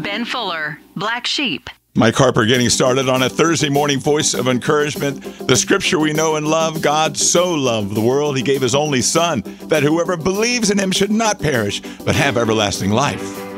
Ben Fuller, Black Sheep. Mike Harper getting started on a Thursday morning voice of encouragement. The scripture we know and love, God so loved the world, he gave his only son, that whoever believes in him should not perish, but have everlasting life.